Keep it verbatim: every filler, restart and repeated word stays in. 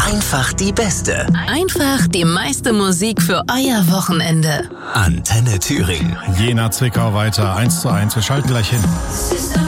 Einfach die beste. Einfach die meiste Musik für euer Wochenende. Antenne Thüringen. Jena Zwickau weiter eins zu eins. Wir schalten gleich hin.